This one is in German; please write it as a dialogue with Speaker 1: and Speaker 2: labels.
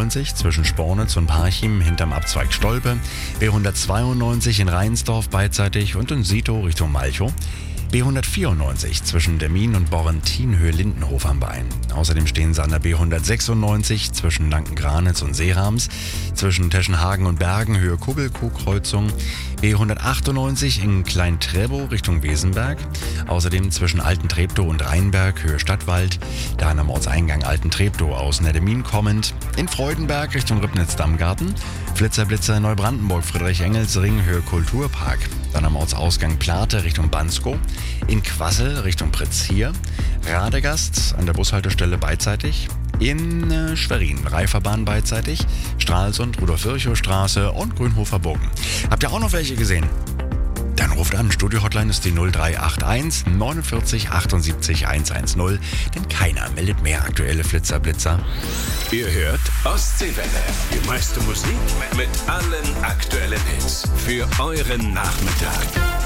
Speaker 1: B191 zwischen Spornitz und Parchim hinterm Abzweig Stolpe, B192 in Reinsdorf beidseitig und in Sito Richtung Malchow, B194 zwischen Demmin und Borrentinhöhe-Lindenhof am Bein. Außerdem stehen sie an der B196 zwischen Lanken-Granitz und Seerams, zwischen Teschenhagen und Bergen Höhe Kubbelkuh-Kreuzung, B198 in Klein-Trebow Richtung Wesenberg, außerdem zwischen Alten-Treptow und Rheinberg Höhe Stadtwald, dann am Ortseingang Alten-Treptow aus Neddemin kommend, in Freudenberg Richtung Ribnitz-Dammgarten, Flitzer-Blitzer Neubrandenburg Friedrich-Engels-Ring Höhe Kulturpark, dann am Ortsausgang Plate Richtung Banskow, in Quassel Richtung Pritzhier, Radegast an der Bushaltestelle beidseitig, in Schwerin Reiferbahn beidseitig, Stralsund Rudolf-Virchow-Straße und Grünhofer Bogen. Habt ihr auch noch welche gesehen? Dann ruft an, Studio-Hotline ist die 0381 49 78 110, denn keiner meldet mehr aktuelle Flitzer-Blitzer.
Speaker 2: Ihr hört Ostseewelle, die meiste Musik mit allen aktuellen Hits für euren Nachmittag.